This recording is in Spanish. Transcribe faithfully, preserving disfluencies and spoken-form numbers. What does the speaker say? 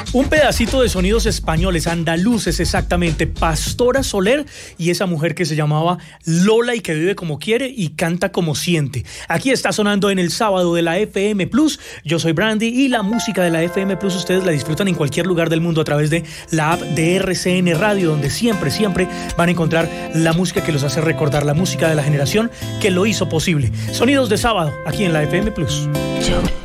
Un pedacito de sonidos españoles, andaluces exactamente, Pastora Soler y esa mujer que se llamaba Lola y que vive como quiere y canta como siente. Aquí está sonando en el sábado de la F M Plus. Yo soy Brandy y la música de la F M Plus ustedes la disfrutan en cualquier lugar del mundo a través de la app de R C N Radio, donde siempre, siempre van a encontrar la música que los hace recordar, la música de la generación que lo hizo posible. Sonidos de sábado aquí en la F M Plus. Yo.